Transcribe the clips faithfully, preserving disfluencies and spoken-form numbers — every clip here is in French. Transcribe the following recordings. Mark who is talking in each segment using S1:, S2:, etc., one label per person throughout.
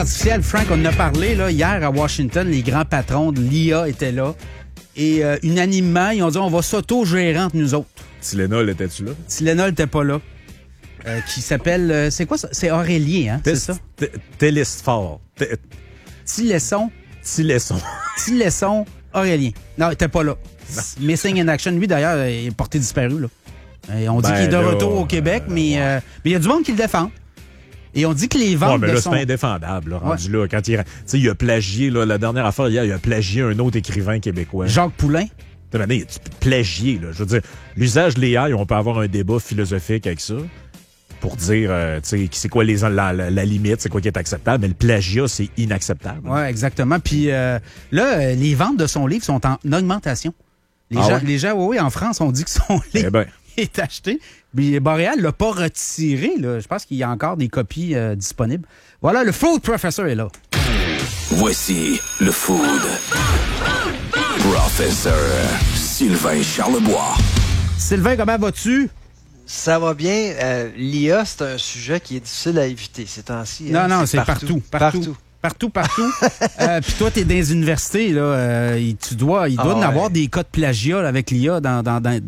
S1: Artificielle, Frank, on en a parlé là, hier à Washington, les grands patrons de l'I A étaient là. Et euh, unanimement, ils ont dit on va s'auto-gérer entre nous autres.
S2: Tylenol, étais-tu là?
S1: Tylenol n'était pas là. Euh, qui s'appelle... Euh, c'est quoi ça? C'est Aurélien, hein? C'est ça?
S2: Télésphore.
S1: Tilesson.
S2: Tilesson.
S1: Tilesson Aurélien. Non, il était pas là. Missing in action. Lui, d'ailleurs, il est porté disparu, là. Et on dit
S2: ben,
S1: qu'il est de
S2: là,
S1: retour au Québec,
S2: euh,
S1: mais
S2: ouais.
S1: euh, mais il y a du monde qui le défend. Et on dit que les ventes
S2: ouais, mais là,
S1: de
S2: c'est
S1: son...
S2: pas indéfendable, là, rendu
S1: ouais.
S2: là. Quand il, tu sais, il a plagié, là, la dernière affaire hier, il a plagié un autre écrivain québécois.
S1: Jacques Poulain.
S2: Tu peux plagier, là. Je veux dire, l'usage de l'A I, on peut avoir un débat philosophique avec ça pour dire, euh, tu sais, c'est quoi les, la, la, la limite, c'est quoi qui est acceptable, mais le plagiat, c'est inacceptable.
S1: Oui, exactement. Puis euh, là, les ventes de son livre sont en augmentation. Les
S2: ah
S1: gens,
S2: ouais?
S1: les gens oui, oui, en France, on dit que son livre
S2: eh ben.
S1: est acheté. Mais Boréal ne l'a pas retiré. Là. Je pense qu'il y a encore des copies euh, disponibles. Voilà, le Food Professor est là.
S3: Voici le Food Professor Sylvain Charlebois.
S1: Sylvain, comment vas-tu?
S4: Ça va bien. Euh, L'I A, c'est un sujet qui est difficile à éviter ces temps-ci.
S1: Non,
S4: hein?
S1: non, c'est, c'est partout. Partout. Partout. Partout, partout. euh, Puis toi, tu es dans les universités. Là, euh, tu dois, il doit ah, y avoir ouais. des cas de plagiat là, avec l'I A dans, dans, dans,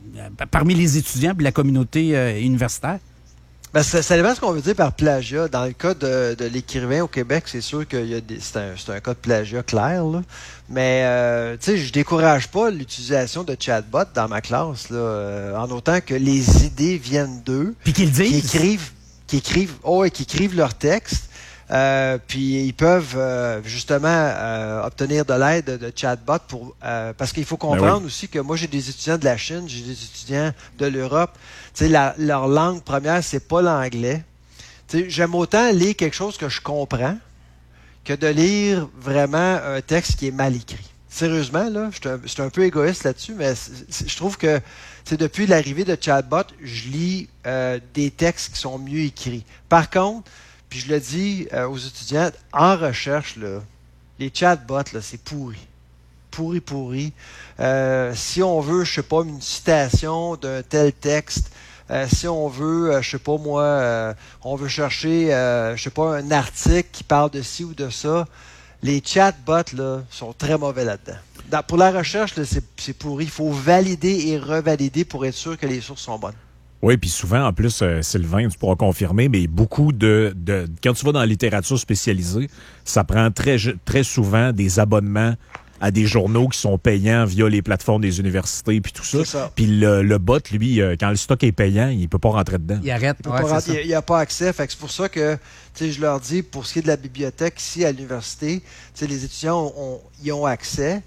S1: parmi les étudiants et la communauté euh, universitaire.
S4: Ben, ça, ça dépend de ce qu'on veut dire par plagiat. Dans le cas de, de l'écrivain au Québec, c'est sûr que c'est un, c'est un cas de plagiat clair. Là. Mais euh, tu sais, je décourage pas l'utilisation de chatbots dans ma classe, là, euh, en autant que les idées viennent d'eux.
S1: Puis qu'ils le disent.
S4: Qui écrivent, qui écrivent, oh, et qui écrivent leur texte. Euh, puis ils peuvent euh, justement euh, obtenir de l'aide de, de chatbots pour euh, parce qu'il faut comprendre ben oui. aussi que moi j'ai des étudiants de la Chine, j'ai des étudiants de l'Europe. Tu sais, la, leur langue première c'est pas l'anglais. Tu sais, j'aime autant lire quelque chose que je comprends que de lire vraiment un texte qui est mal écrit. Sérieusement là, je suis un, je suis un peu égoïste là-dessus, mais c'est, c'est, je trouve que c'est depuis l'arrivée de chatbots, je lis euh, des textes qui sont mieux écrits. Par contre, puis je le dis euh, aux étudiants, en recherche, là, les chatbots, là, c'est pourri. Pourri, pourri. Euh, si on veut, je sais pas, une citation d'un tel texte, euh, si on veut, euh, je sais pas moi, euh, on veut chercher, euh, je sais pas, un article qui parle de ci ou de ça, les chatbots, là, sont très mauvais là-dedans. Dans, pour la recherche, là, c'est, c'est pourri. Il faut valider et revalider pour être sûr que les sources sont bonnes.
S2: Oui, puis souvent, en plus, euh, Sylvain, tu pourras confirmer, mais beaucoup de, de... Quand tu vas dans la littérature spécialisée, ça prend très, très souvent des abonnements à des journaux qui sont payants via les plateformes des universités puis tout ça. ça. Puis le, le bot, lui, euh, quand le stock est payant, il peut pas rentrer dedans.
S1: Il arrête.
S4: Il
S1: ouais,
S4: n'y a, a pas accès. Fait que c'est pour ça que je leur dis, pour ce qui est de la bibliothèque ici à l'université, les étudiants ont, y ont accès.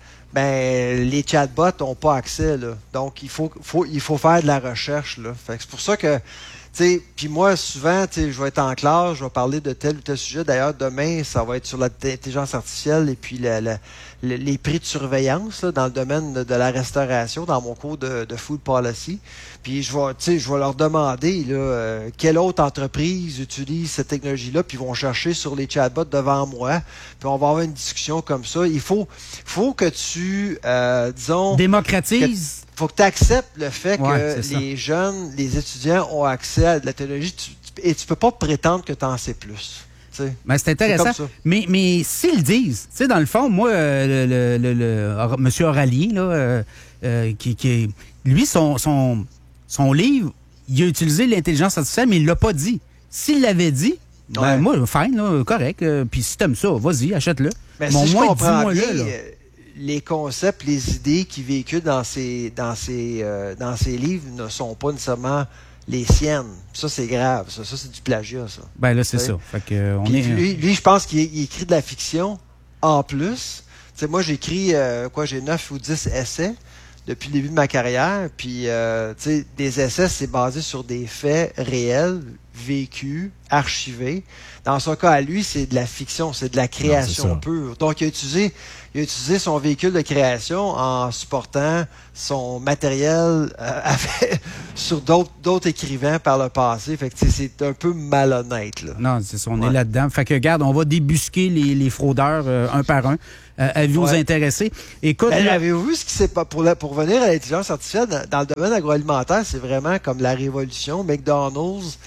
S4: Ben, les chatbots n'ont pas accès, là. Donc, il faut, faut, il faut faire de la recherche, là. Fait que c'est pour ça que, tu sais, puis moi, souvent, tu sais, je vais être en classe, je vais parler de tel ou tel sujet. D'ailleurs, demain, ça va être sur l'intelligence artificielle et puis la, la, la, les prix de surveillance, là, dans le domaine de, de la restauration, dans mon cours de, de Food Policy. Puis, je vais, tu sais, je vais leur demander, là, euh, quelle autre entreprise utilise cette technologie-là, puis ils vont chercher sur les chatbots devant moi. Puis, on va avoir une discussion comme ça. Il faut, faut que tu, euh, disons...
S1: Démocratise.
S4: Il faut que tu acceptes le fait
S1: ouais,
S4: que les jeunes, les étudiants ont accès à de la technologie tu, tu, et tu peux pas prétendre que tu en sais plus.
S1: Ben, c'est intéressant. C'est mais, mais s'ils disent, tu sais, dans le fond, moi, euh, le, le, le, le M. Oralier, là, euh, euh, qui, qui, lui, son, son, son livre, il a utilisé l'intelligence artificielle, mais il l'a pas dit. S'il l'avait dit, ben, ouais. moi, fine, là, correct. Euh, Puis si t'aimes ça, vas-y, achète-le.
S4: Mais bon, si moi, je comprends bien, là, les concepts, les idées qu'il véhicule dans ses, dans ses, euh, dans ses livres ne sont pas nécessairement les siennes. Ça, c'est grave. Ça, ça c'est du plagiat, ça.
S1: Ben là, c'est ça. Fait que, euh, on
S4: Puis
S1: est...
S4: lui, lui, je pense qu'il il écrit de la fiction en plus. T'sais, moi, j'écris, euh, quoi, j'ai neuf ou dix essais depuis le début de ma carrière. Puis, euh, tu sais, des essais, c'est basé sur des faits réels, vécus, archivés. Dans son cas, à lui, c'est de la fiction, c'est de la création non, pure. Donc, il a utilisé, il a utilisé son véhicule de création en supportant son matériel euh, avec, sur d'autres, d'autres écrivains par le passé. Fait que c'est un peu malhonnête, là.
S1: Non, c'est ça, on ouais. est là-dedans. Fait que, regarde, on va débusquer les, les fraudeurs euh, un par un. Euh, avez-vous ouais. intéressé? Écoute,
S4: ben, avez-vous vu ce qui s'est pas pour, la, pour venir à l'intelligence artificielle dans, dans le domaine agroalimentaire, c'est vraiment comme la révolution. McDonald's,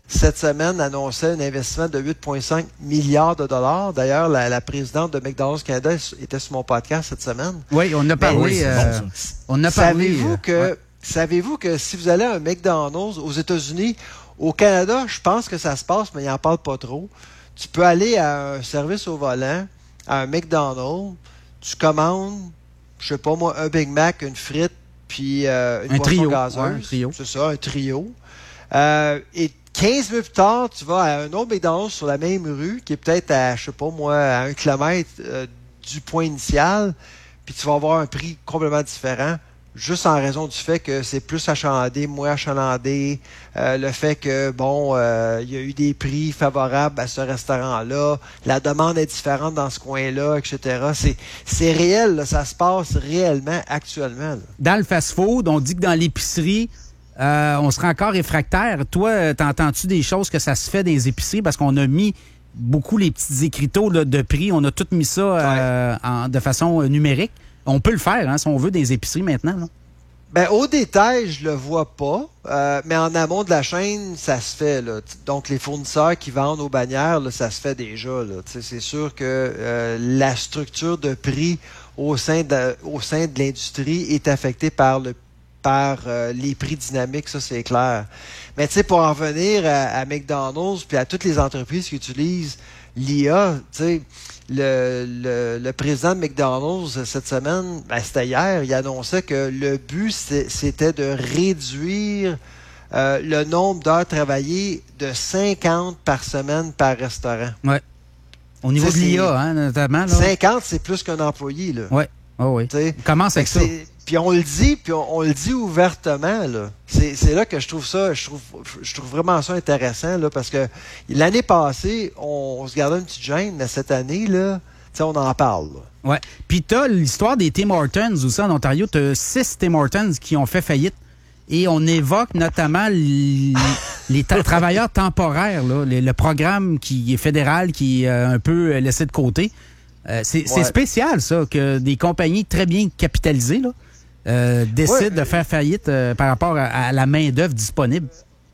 S4: cette semaine, annonçait un investissement de huit virgule cinq milliards de dollars. D'ailleurs, la, la présidente de McDonald's Canada était sur mon podcast cette semaine.
S1: Oui, on a parlé.
S2: Oui,
S1: euh,
S2: bon,
S1: on a parlé.
S4: Savez-vous
S1: euh,
S4: que,
S1: ouais.
S4: savez-vous que si vous allez à un McDonald's aux États-Unis, au Canada, je pense que ça se passe, mais ils n'en parlent pas trop. Tu peux aller à un service au volant, à un McDonald's, tu commandes, je sais pas moi, un Big Mac, une frite, puis euh, une
S1: Un
S4: boisson
S1: trio,
S4: gazeuse.
S1: ouais, un trio.
S4: C'est ça, un trio. Euh, et quinze minutes plus tard, tu vas à un autre McDonald's sur la même rue, qui est peut-être à, je sais pas moi, à un kilomètre euh, du point initial, puis tu vas avoir un prix complètement différent, juste en raison du fait que c'est plus achalandé, moins achalandé, euh, le fait que, bon, euh, il y a eu des prix favorables à ce restaurant-là, la demande est différente dans ce coin-là, et cetera. C'est, c'est réel, là, ça se passe réellement, actuellement. Là.
S1: Dans le fast-food, on dit que dans l'épicerie, euh, on sera encore réfractaire. Toi, t'entends-tu des choses que ça se fait dans les épiceries? Parce qu'on a mis beaucoup les petits écriteaux là, de prix, on a tout mis ça euh, ouais. en, de façon euh, numérique. On peut le faire, hein, si on veut, des épiceries maintenant. Là.
S4: Ben, au détail, je le vois pas, euh, mais en amont de la chaîne, ça se fait. Là. Donc, les fournisseurs qui vendent aux bannières, là, ça se fait déjà. Là. C'est sûr que euh, la structure de prix au sein de, au sein de l'industrie est affectée par le par euh, les prix dynamiques, ça c'est clair. Mais tu sais, pour en revenir à, à McDonald's puis à toutes les entreprises qui utilisent l'I A, tu sais, le, le, le président de McDonald's cette semaine, ben, c'était hier, il annonçait que le but c'était de réduire euh, le nombre d'heures travaillées de cinquante par semaine par restaurant.
S1: Ouais. Au niveau t'sais, de l'I A, hein, notamment. Là.
S4: cinquante, c'est plus qu'un employé, là.
S1: Ouais. Oh oui.
S4: T'sais,
S1: commence avec ça.
S4: Puis on le dit, puis on, on le dit ouvertement, là. C'est, c'est là que je trouve ça, je trouve, je trouve vraiment ça intéressant, là, parce que l'année passée, on, on se gardait une petite gêne, mais cette année, là, tu sais, on en parle, là.
S1: Ouais. Puis t'as l'histoire des Tim Hortons aussi en Ontario. T'as six Tim Hortons qui ont fait faillite. Et on évoque notamment les, les ta- travailleurs temporaires, là, les, le programme qui est fédéral, qui est un peu laissé de côté. Euh, c'est, ouais. c'est spécial, ça, que des compagnies très bien capitalisées, là, Euh, décide ouais, de faire faillite euh, par rapport à, à la main-d'œuvre disponible?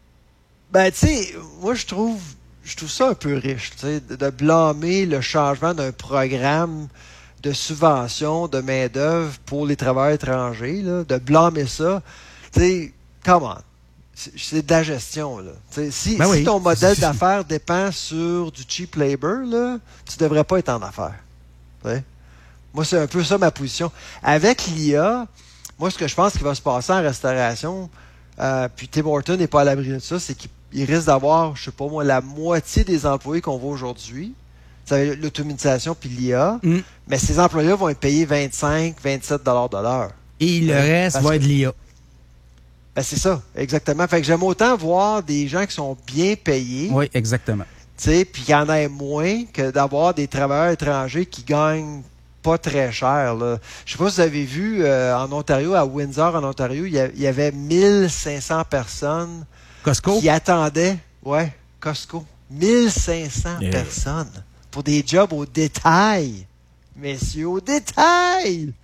S4: Ben, tu sais, moi, je trouve je trouve ça un peu riche, tu sais, de, de blâmer le changement d'un programme de subvention de main-d'œuvre pour les travailleurs étrangers, là, de blâmer ça. Tu sais, come on. C'est, c'est de la gestion, là. Tu sais, si, ben si oui. ton modèle d'affaires dépend sur du cheap labor, là, tu devrais pas être en affaires. T'sais? Moi, c'est un peu ça ma position. Avec l'I A, moi, ce que je pense qu'il va se passer en restauration, euh, puis Tim Hortons n'est pas à l'abri de ça, c'est qu'il risque d'avoir, je sais pas moi, la moitié des employés qu'on voit aujourd'hui. Ça va être l'automatisation puis l'I A. Mm. Mais ces employés-là vont être payés vingt-cinq, vingt-sept dollars de l'heure.
S1: Et le reste va être l'I A.
S4: Ben, c'est ça, exactement. Fait que j'aime autant voir des gens qui sont bien payés.
S1: Oui, exactement.
S4: Tu sais, puis qu'il y en ait moins que d'avoir des travailleurs étrangers qui gagnent pas très cher. Là. Je sais pas si vous avez vu, euh, en Ontario, à Windsor, en Ontario, il y, y avait mille cinq cents personnes
S1: Costco?
S4: qui attendaient. Ouais, Costco. mille cinq cents yeah. personnes pour des jobs au détail. Messieurs, au détail!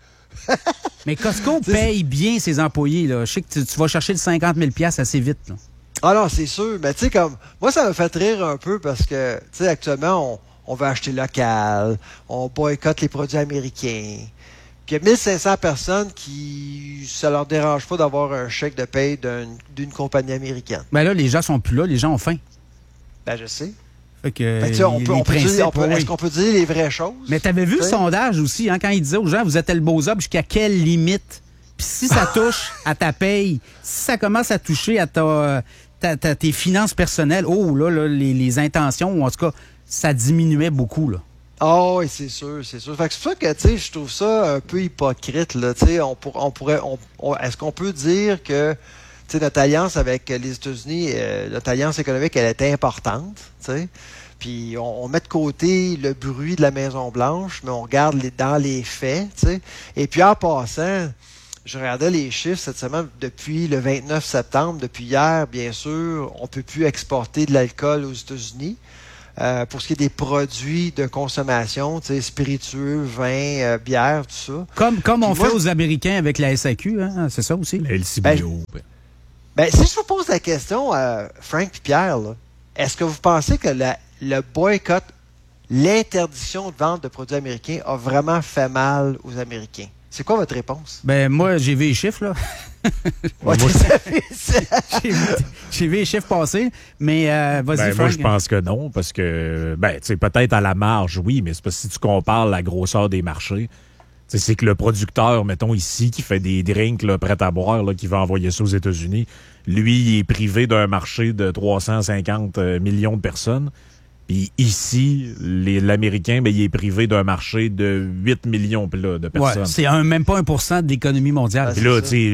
S1: Mais Costco paye bien ses employés. Là. Je sais que tu, tu vas chercher le cinquante mille dollars assez vite. Là.
S4: Ah non, c'est sûr. Mais tu sais, comme, moi, ça me fait rire un peu parce que, tu sais, actuellement, on on veut acheter local, on boycotte les produits américains. Puis il y a mille cinq cents personnes qui, ça leur dérange pas d'avoir un chèque de paye d'une, d'une compagnie américaine.
S1: Ben là, les gens sont plus là, les gens ont faim.
S4: Ben je sais.
S1: Fait que,
S4: ben, on peut, on peut dire, on peut, oui. Est-ce qu'on peut dire les vraies choses?
S1: Mais t'avais vu t'sais? Le sondage aussi, hein, quand il disait aux gens, vous êtes le beau up jusqu'à quelle limite? Puis si ça touche à ta paye, si ça commence à toucher à ta, ta, ta, tes finances personnelles, oh là, là les, les intentions, ou en tout cas, ça diminuait beaucoup, là.
S4: Ah oh, oui, c'est sûr, c'est sûr. Fait que c'est pour ça que, tu sais, je trouve ça un peu hypocrite, là. Tu sais, on, pour, on pourrait, on, on, est-ce qu'on peut dire que, tu sais, notre alliance avec les États-Unis, euh, notre alliance économique, elle est importante, tu sais. Puis on, on met de côté le bruit de la Maison-Blanche, mais on regarde les, dans les faits, tu sais. Et puis en passant, je regardais les chiffres cette semaine, depuis le vingt-neuf septembre, depuis hier, bien sûr, on ne peut plus exporter de l'alcool aux États-Unis. Euh, pour ce qui est des produits de consommation, tu sais, spiritueux, vin, euh, bière, tout ça.
S1: Comme, comme on
S4: moi,
S1: fait aux Américains avec la S A Q, hein? C'est ça aussi?
S2: L C B O.
S4: Ben, ben, si je vous pose la question, euh, Frank et Pierre, là, est-ce que vous pensez que la, le boycott, l'interdiction de vente de produits américains a vraiment fait mal aux Américains? C'est quoi votre réponse?
S1: Ben moi, j'ai vu les chiffres, là.
S4: Ouais,
S1: moi, j'ai, j'ai vu les chiffres passer, mais euh, vas-y,
S2: ben,
S1: Frank.
S2: moi, je pense que non, parce que, ben, tu sais, peut-être à la marge, oui, mais c'est parce que si tu compares la grosseur des marchés, c'est que le producteur, mettons ici, qui fait des drinks là, prêts à boire, là, qui va envoyer ça aux États-Unis, lui, il est privé d'un marché de trois cent cinquante millions de personnes. Puis ici, les, l'Américain, ben, il est privé d'un marché de huit millions là, de personnes.
S1: Ouais, c'est un, même pas un pour cent de l'économie mondiale.
S4: Ah,
S2: Puis là, tu sais,